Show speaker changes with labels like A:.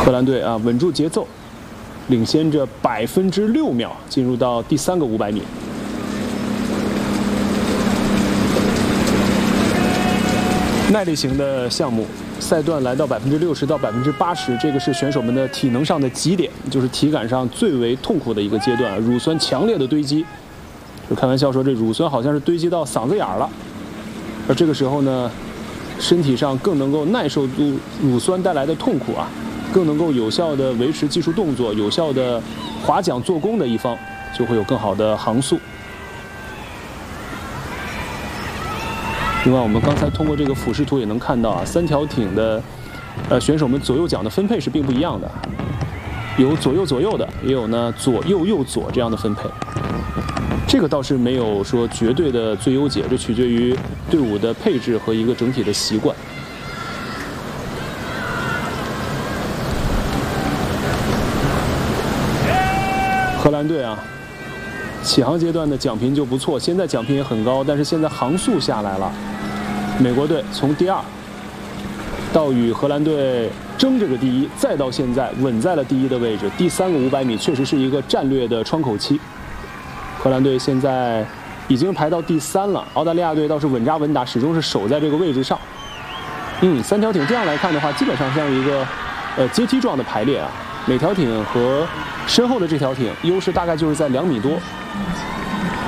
A: 荷兰队啊，稳住节奏，领先着6%秒，进入到第3个500米。耐力型的项目，赛段来到60%到80%，这个是选手们的体能上的极点，就是体感上最为痛苦的一个阶段，乳酸强烈的堆积。就开玩笑说，这乳酸好像是堆积到嗓子眼儿了，而这个时候呢，身体上更能够耐受住乳酸带来的痛苦啊。更能够有效地维持技术动作、有效地划桨做功的一方，就会有更好的航速。另外，我们刚才通过这个俯视图也能看到啊，3条艇的选手们左右桨的分配是并不一样的，有左右左右的，也有呢左右右左这样的分配。这个倒是没有说绝对的最优解，这取决于队伍的配置和一个整体的习惯。荷兰队啊，起航阶段的奖评就不错，现在奖评也很高，但是现在航速下来了。美国队从第2到与荷兰队争这个第1，再到现在稳在了第1的位置。第3个500米确实是一个战略的窗口期。荷兰队现在已经排到第3了，澳大利亚队倒是稳扎稳打，始终是守在这个位置上。3条艇这样来看的话，基本上像一个阶梯状的排列啊。每条艇和身后的这条艇优势大概就是在2米多。